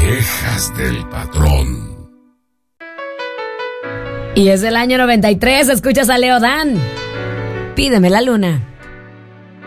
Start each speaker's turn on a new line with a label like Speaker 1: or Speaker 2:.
Speaker 1: quejas del patrón.
Speaker 2: Y es del año 93, escuchas a Leo Dan. Pídeme la luna.